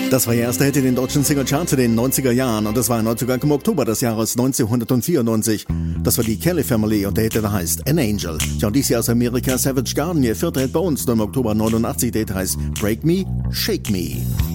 Das war ihr erster Hit in den deutschen Singlecharts in den 90er Jahren und das war ein Neuzugang im Oktober des Jahres 1994. Das war die Kelly Family und der Hit, der heißt An Angel. Ja, und dies Jahr aus Amerika Savage Garden, ihr vierter Hit bei uns, nur im Oktober 89, der Hit heißt Break Me, Shake Me.